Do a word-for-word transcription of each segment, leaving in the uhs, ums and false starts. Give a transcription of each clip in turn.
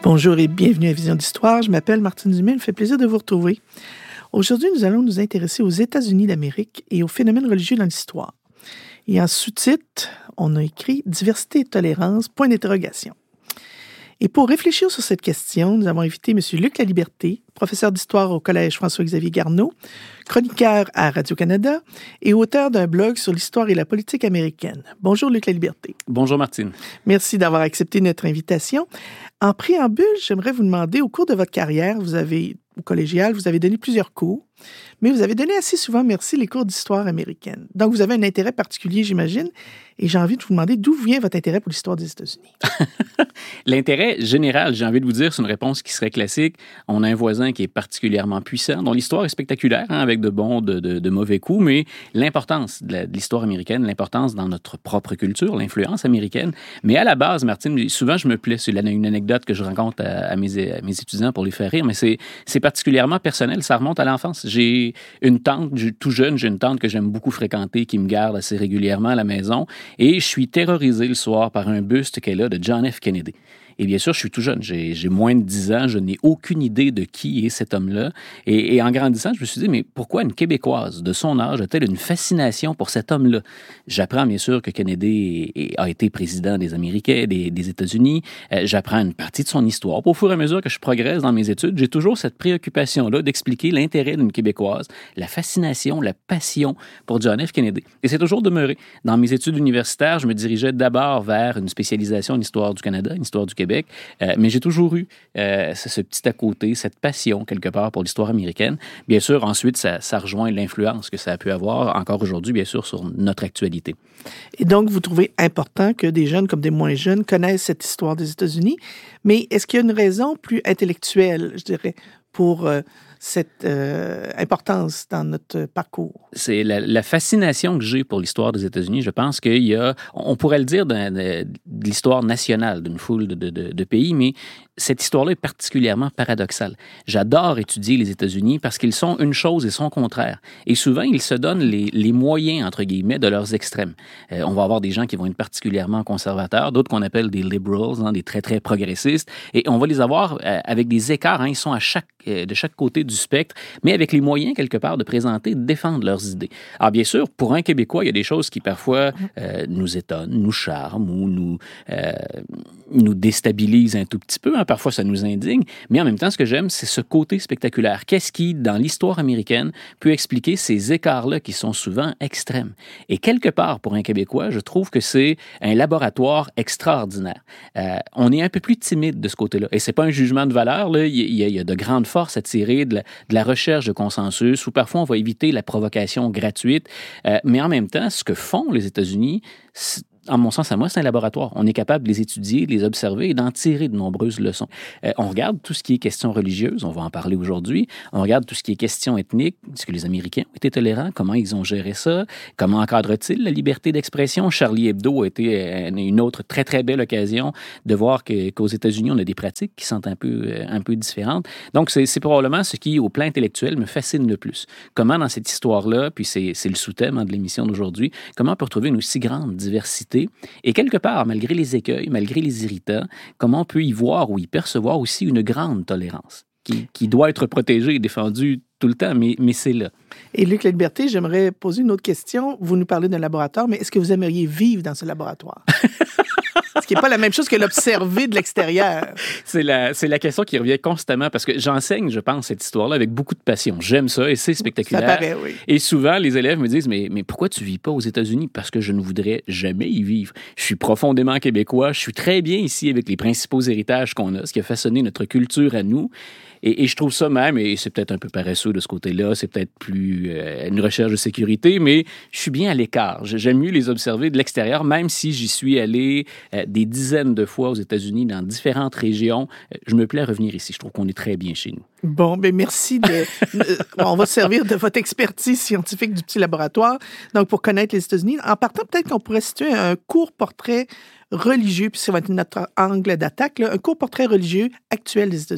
Bonjour et bienvenue à Vision d'Histoire. Je m'appelle Martine Dumais. Il me fait plaisir de vous retrouver. Aujourd'hui, nous allons nous intéresser aux États-Unis d'Amérique et aux phénomènes religieux dans l'histoire. Et en sous-titre, on a écrit « Diversité et tolérance, point d'interrogation ». Et pour réfléchir sur cette question, nous avons invité M. Luc Laliberté, professeur d'histoire au Collège François-Xavier Garneau, chroniqueur à Radio-Canada et auteur d'un blog sur l'histoire et la politique américaine. Bonjour Luc Laliberté. Bonjour Martine. Merci d'avoir accepté notre invitation. En préambule, j'aimerais vous demander, au cours de votre carrière, vous avez, au collégial, vous avez donné plusieurs cours, mais vous avez donné assez souvent, merci, les cours d'histoire américaine. Donc, vous avez un intérêt particulier, j'imagine, et j'ai envie de vous demander d'où vient votre intérêt pour l'histoire des États-Unis. L'intérêt général, j'ai envie de vous dire, c'est une réponse qui serait classique. On a un voisin qui est particulièrement puissant, dont l'histoire est spectaculaire, hein, avec de bons, de, de, de mauvais coups, mais l'importance de, la, de l'histoire américaine, l'importance dans notre propre culture, l'influence américaine. Mais à la base, Martine, souvent je me plais, c'est une anecdote que je raconte à, à, mes, à mes étudiants pour les faire rire, mais c'est, c'est particulièrement personnel, ça remonte à l'enfance. J'ai une tante, tout jeune, j'ai une tante que j'aime beaucoup fréquenter, qui me garde assez régulièrement à la maison, et je suis terrorisé le soir par un buste qu'elle a de John F. Kennedy. Et bien sûr, je suis tout jeune, j'ai, j'ai moins de dix ans, je n'ai aucune idée de qui est cet homme-là. Et, et en grandissant, je me suis dit, mais pourquoi une Québécoise de son âge a-t-elle une fascination pour cet homme-là? J'apprends bien sûr que Kennedy est, est, a été président des Américains, des, des États-Unis. Euh, j'apprends une partie de son histoire. Au fur et à mesure que je progresse dans mes études, j'ai toujours cette préoccupation-là d'expliquer l'intérêt d'une Québécoise, la fascination, la passion pour John F. Kennedy. Et c'est toujours demeuré. Dans mes études universitaires, je me dirigeais d'abord vers une spécialisation en histoire du Canada, en histoire du Québec. Euh, mais j'ai toujours eu euh, ce, ce petit à côté, cette passion quelque part pour l'histoire américaine. Bien sûr, ensuite, ça, ça rejoint l'influence que ça a pu avoir encore aujourd'hui, bien sûr, sur notre actualité. Et donc, vous trouvez important que des jeunes comme des moins jeunes connaissent cette histoire des États-Unis, mais est-ce qu'il y a une raison plus intellectuelle, je dirais, pour euh, cette euh, importance dans notre parcours? C'est la, la fascination que j'ai pour l'histoire des États-Unis. Je pense qu'il y a, on pourrait le dire, de, de, de l'histoire nationale d'une foule de, de, de pays, mais cette histoire-là est particulièrement paradoxale. J'adore étudier les États-Unis parce qu'ils sont une chose et son contraire. Et souvent, ils se donnent les, les moyens, entre guillemets, de leurs extrêmes. Euh, on va avoir des gens qui vont être particulièrement conservateurs, d'autres qu'on appelle des liberals, hein, des très, très progressistes. Et on va les avoir euh, avec des écarts. Hein, ils sont à chaque, euh, de chaque côté du spectre, mais avec les moyens, quelque part, de présenter, de défendre leurs idées. Alors, bien sûr, pour un Québécois, il y a des choses qui, parfois, euh, nous étonnent, nous charment ou nous, euh, nous déstabilisent un tout petit peu. Hein. Parfois, ça nous indigne, mais en même temps, ce que j'aime, c'est ce côté spectaculaire. Qu'est-ce qui, dans l'histoire américaine, peut expliquer ces écarts-là qui sont souvent extrêmes? Et quelque part, pour un Québécois, je trouve que c'est un laboratoire extraordinaire. Euh, on est un peu plus timide de ce côté-là. Et c'est pas un jugement de valeur, là. Il y a, il y a de grandes forces à tirer de la, de la recherche de consensus, où parfois, on va éviter la provocation gratuite. Euh, mais en même temps, ce que font les États-Unis, en mon sens, à moi, c'est un laboratoire. On est capable de les étudier, de les observer et d'en tirer de nombreuses leçons. Euh, on regarde tout ce qui est question religieuse, on va en parler aujourd'hui. On regarde tout ce qui est question ethnique. Est-ce que les Américains ont été tolérants? Comment ils ont géré ça? Comment encadrent-ils la liberté d'expression? Charlie Hebdo a été une autre très, très belle occasion de voir que, qu'aux États-Unis, on a des pratiques qui sont un peu, un peu différentes. Donc, c'est, c'est probablement ce qui, au plan intellectuel, me fascine le plus. Comment, dans cette histoire-là, puis c'est, c'est le sous-thème hein, de l'émission d'aujourd'hui, comment on peut retrouver une aussi grande diversité? Et quelque part, malgré les écueils, malgré les irritants, comment on peut y voir ou y percevoir aussi une grande tolérance qui, qui doit être protégée et défendue tout le temps, mais, mais c'est là. Et Luc Laliberté, j'aimerais poser une autre question. Vous nous parlez d'un laboratoire, mais est-ce que vous aimeriez vivre dans ce laboratoire? Ce qui n'est pas la même chose que l'observer de l'extérieur. C'est la, c'est la question qui revient constamment parce que j'enseigne, je pense, cette histoire-là avec beaucoup de passion. J'aime ça et c'est spectaculaire. Ça paraît, oui. Et souvent, les élèves me disent, mais, mais pourquoi tu ne vis pas aux États-Unis? Parce que je ne voudrais jamais y vivre. Je suis profondément québécois. Je suis très bien ici avec les principaux héritages qu'on a, ce qui a façonné notre culture à nous. Et, et je trouve ça même, et c'est peut-être un peu paresseux de ce côté-là, c'est peut-être plus euh, une recherche de sécurité, mais je suis bien à l'écart. J'aime mieux les observer de l'extérieur, même si j'y suis allé euh, des dizaines de fois aux États-Unis, dans différentes régions. Euh, je me plais à revenir ici. Je trouve qu'on est très bien chez nous. Bon, bien merci. De, euh, on va servir de votre expertise scientifique du petit laboratoire. Donc, pour connaître les États-Unis, en partant, peut-être qu'on pourrait situer un court portrait religieux, puis ça va être notre angle d'attaque, là, un court portrait religieux actuel des États-Unis.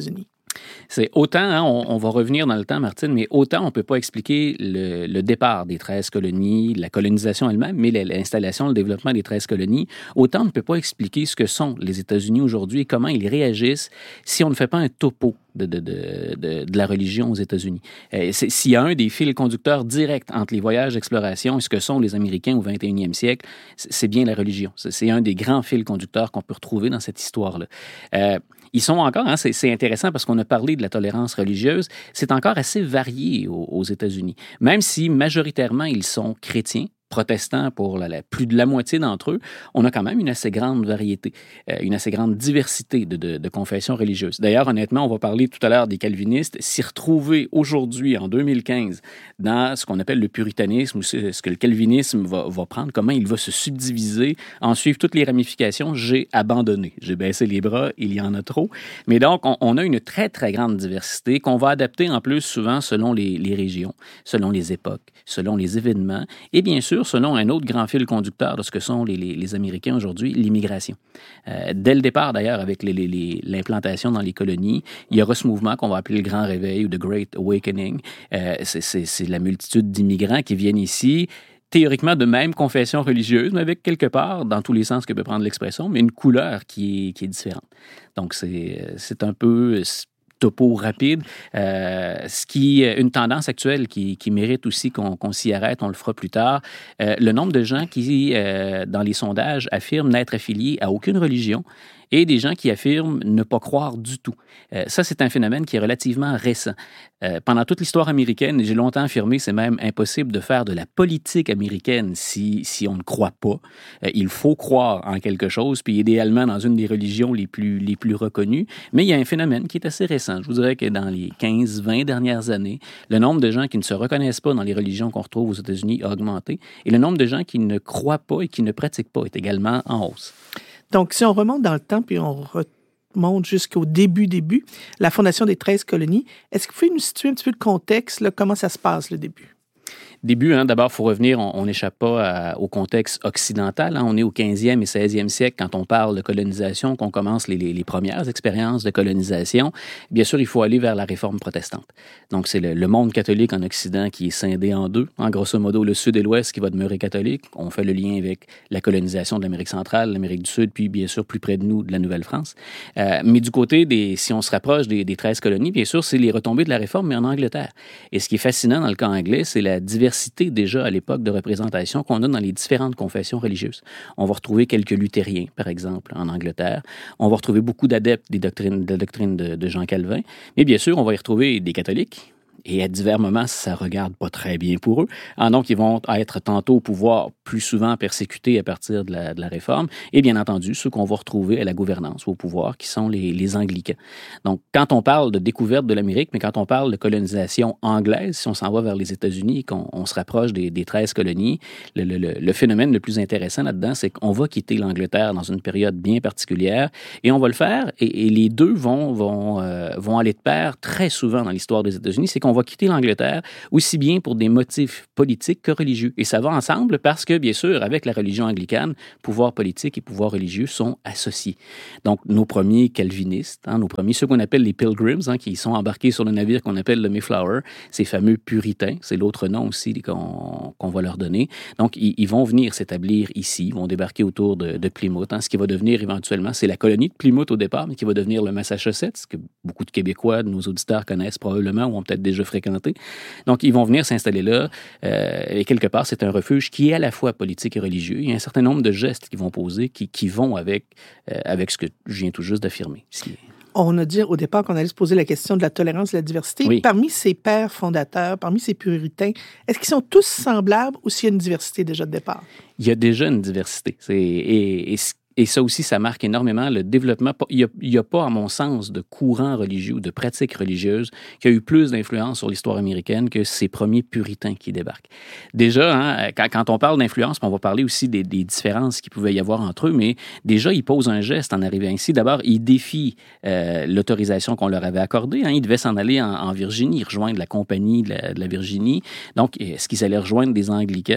C'est autant, hein, on, on va revenir dans le temps, Martine, mais autant on ne peut pas expliquer le, le départ des treize colonies, la colonisation elle-même, mais l'installation, le développement des treize colonies, autant on ne peut pas expliquer ce que sont les États-Unis aujourd'hui et comment ils réagissent si on ne fait pas un topo de, de, de, de, de la religion aux États-Unis. Euh, s'il y a un des fils conducteurs directs entre les voyages d'exploration et ce que sont les Américains au vingt et unième siècle, c'est bien la religion. C'est un des grands fils conducteurs qu'on peut retrouver dans cette histoire-là. Euh, Ils sont encore, hein, c'est intéressant parce qu'on a parlé de la tolérance religieuse, c'est encore assez varié aux, aux États-Unis. Même si majoritairement ils sont chrétiens, protestants pour la, la, plus de la moitié d'entre eux, on a quand même une assez grande variété, euh, une assez grande diversité de, de, de confessions religieuses. D'ailleurs, honnêtement, on va parler tout à l'heure des calvinistes. S'y retrouver aujourd'hui, en deux mille quinze, dans ce qu'on appelle le puritanisme, ou ce, ce que le calvinisme va, va prendre, comment il va se subdiviser, en suivre toutes les ramifications, j'ai abandonné. J'ai baissé les bras, il y en a trop. Mais donc, on, on a une très, très grande diversité qu'on va adapter en plus souvent selon les, les régions, selon les époques, selon les événements, et bien sûr, selon un autre grand fil conducteur de ce que sont les, les, les Américains aujourd'hui, l'immigration. Euh, dès le départ, d'ailleurs, avec l'implantation dans les colonies, il y aura ce mouvement qu'on va appeler le Grand Réveil ou The Great Awakening. Euh, c'est la multitude d'immigrants qui viennent ici, théoriquement de même confession religieuse, mais avec quelque part, dans tous les sens que peut prendre l'expression, mais une couleur qui est, qui est différente. Donc, c'est un peu topo rapide, euh, ce qui est une tendance actuelle qui, qui mérite aussi qu'on qu'on s'y arrête, on le fera plus tard. Euh, le nombre de gens qui, euh, dans les sondages, affirment n'être affiliés à aucune religion et des gens qui affirment ne pas croire du tout. Euh, ça, c'est un phénomène qui est relativement récent. Euh, pendant toute l'histoire américaine, j'ai longtemps affirmé, c'est même impossible de faire de la politique américaine si, si on ne croit pas. Euh, il faut croire en quelque chose, puis idéalement dans une des religions les plus, les plus reconnues. Mais il y a un phénomène qui est assez récent. Je vous dirais que dans les quinze vingt dernières années, le nombre de gens qui ne se reconnaissent pas dans les religions qu'on retrouve aux États-Unis a augmenté et le nombre de gens qui ne croient pas et qui ne pratiquent pas est également en hausse. Donc, si on remonte dans le temps, puis on remonte jusqu'au début, début, la fondation des treize colonies, est-ce que vous pouvez nous situer un petit peu le contexte, là, comment ça se passe, le début? Début, hein, d'abord, il faut revenir, on n'échappe pas à, au contexte occidental. Hein, on est au quinzième et seizième siècle quand on parle de colonisation, qu'on commence les, les, les premières expériences de colonisation. Bien sûr, il faut aller vers la réforme protestante. Donc, c'est le, le monde catholique en Occident qui est scindé en deux. En grosso modo, le Sud et l'Ouest qui va demeurer catholique. On fait le lien avec la colonisation de l'Amérique centrale, l'Amérique du Sud, puis bien sûr, plus près de nous, de la Nouvelle-France. Euh, mais du côté des, si on se rapproche des, des treize colonies, bien sûr, c'est les retombées de la réforme, mais en Angleterre. Et ce qui est fascinant dans le cas anglais, c'est la diversité déjà à l'époque de représentation qu'on a dans les différentes confessions religieuses. On va retrouver quelques luthériens, par exemple, en Angleterre. On va retrouver beaucoup d'adeptes des doctrines, de la doctrine de, de Jean Calvin. Mais bien sûr, on va y retrouver des catholiques. Et à divers moments, ça ne regarde pas très bien pour eux. Ah, donc, ils vont être tantôt au pouvoir, plus souvent persécutés à partir de la, de la réforme. Et bien entendu, ceux qu'on va retrouver à la gouvernance ou au pouvoir, qui sont les, les anglicans. Donc, quand on parle de découverte de l'Amérique, mais quand on parle de colonisation anglaise, si on s'en va vers les États-Unis, qu'on on se rapproche des, des treize colonies, le, le, le phénomène le plus intéressant là-dedans, c'est qu'on va quitter l'Angleterre dans une période bien particulière. Et on va le faire, et, et les deux vont, vont, euh, vont aller de pair très souvent dans l'histoire des États-Unis. C'est qu'on va quitter l'Angleterre aussi bien pour des motifs politiques que religieux. Et ça va ensemble parce que, bien sûr, avec la religion anglicane, pouvoir politique et pouvoir religieux sont associés. Donc, nos premiers calvinistes, hein, nos premiers, ceux qu'on appelle les Pilgrims, hein, qui sont embarqués sur le navire qu'on appelle le Mayflower, ces fameux puritains, c'est l'autre nom aussi qu'on qu'on va leur donner. Donc, ils, ils vont venir s'établir ici, ils vont débarquer autour de, de Plymouth, hein, ce qui va devenir éventuellement, c'est la colonie de Plymouth au départ, mais qui va devenir le Massachusetts, que beaucoup de Québécois, de nos auditeurs connaissent probablement ou ont peut-être déjà fréquenté. Donc, ils vont venir s'installer là euh, et quelque part, c'est un refuge qui est à la fois politique et religieux. Il y a un certain nombre de gestes qu'ils vont poser qui, qui vont avec, euh, avec ce que je viens tout juste d'affirmer. On a dit au départ qu'on allait se poser la question de la tolérance et de la diversité. Oui. Parmi ces pères fondateurs, parmi ces puritains, est-ce qu'ils sont tous semblables ou s'il y a une diversité déjà de départ? Il y a déjà une diversité. C'est, et, et Et ça aussi, ça marque énormément le développement. Il n'y a, a pas, à mon sens, de courant religieux ou de pratique religieuse qui a eu plus d'influence sur l'histoire américaine que ces premiers puritains qui débarquent. Déjà, hein, quand, quand on parle d'influence, on va parler aussi des, des différences qu'il pouvait y avoir entre eux, mais déjà, ils posent un geste en arrivant ici. D'abord, ils défient euh, l'autorisation qu'on leur avait accordée. Hein. Ils devaient s'en aller en, en Virginie, rejoindre la compagnie de la, de la Virginie. Donc, est-ce qu'ils allaient rejoindre des Anglicans?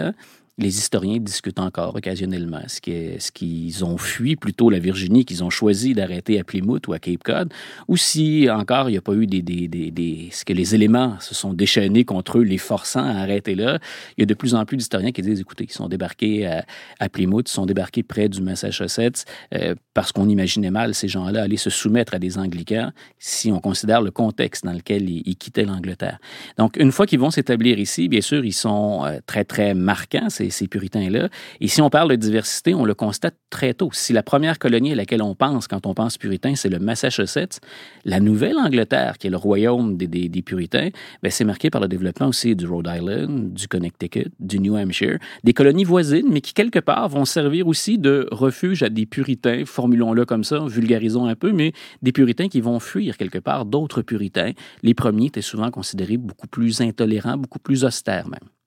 Les historiens discutent encore occasionnellement. Est-ce que, est-ce qu'ils ont fui plutôt la Virginie, qu'ils ont choisi d'arrêter à Plymouth ou à Cape Cod, ou si encore il n'y a pas eu des, des, des, des... Est-ce que les éléments se sont déchaînés contre eux, les forçant à arrêter là? Il y a de plus en plus d'historiens qui disent, écoutez, ils sont débarqués à, à Plymouth, ils sont débarqués près du Massachusetts euh, parce qu'on imaginait mal ces gens-là aller se soumettre à des Anglicans si on considère le contexte dans lequel ils, ils quittaient l'Angleterre. Donc, une fois qu'ils vont s'établir ici, bien sûr, ils sont euh, très, très marquants, ces, ces puritains-là. Et si on parle de diversité, on le constate très tôt. Si la première colonie à laquelle on pense quand on pense puritain, c'est le Massachusetts, la Nouvelle-Angleterre, qui est le royaume des, des, des puritains, bien, c'est marqué par le développement aussi du Rhode Island, du Connecticut, du New Hampshire, des colonies voisines, mais qui, quelque part, vont servir aussi de refuge à des puritains, formulons-le comme ça, vulgarisons un peu, mais des puritains qui vont fuir, quelque part, d'autres puritains. Les premiers étaient souvent considérés beaucoup plus intolérants, beaucoup plus austères même.